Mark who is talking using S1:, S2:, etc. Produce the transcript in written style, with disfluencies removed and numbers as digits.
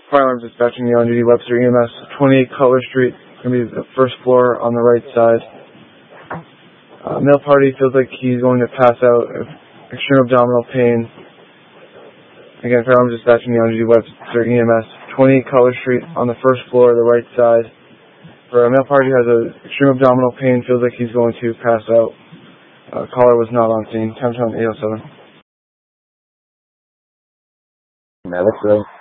S1: Firearms dispatching the on-duty Webster EMS, 28 Cutler Street, going to be the first floor on the right side. Male party feels like he's going to pass out, extreme abdominal pain. Again, firearms dispatching the on-duty Webster EMS, 28 Cutler Street on the first floor, the right side. For a male party who has extreme abdominal pain, feels like he's going to pass out. Caller was not on scene. Time 8:07.
S2: Medic, right?